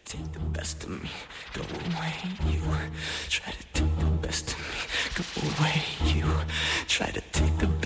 take the best of me, go away, you. Try to take the best of me, go away, you. Try to take the